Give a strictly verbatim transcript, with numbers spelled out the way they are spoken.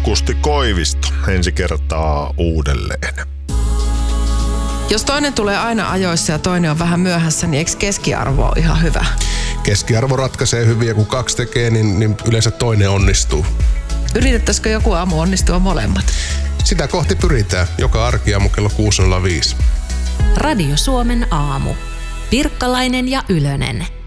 Kusti Koivisto ensi kertaa uudelleen. Jos toinen tulee aina ajoissa ja toinen on vähän myöhässä, niin eikö keskiarvo ole ihan hyvä? Keskiarvo ratkaisee hyvin ja kun kaksi tekee, niin, niin yleensä toinen onnistuu. Yritettäisikö joku aamu onnistua molemmat? Sitä kohti pyritään. Joka arkiaamu kello kuusi nolla viisi. Radio Suomen aamu. Pirkkalainen ja Ylönen.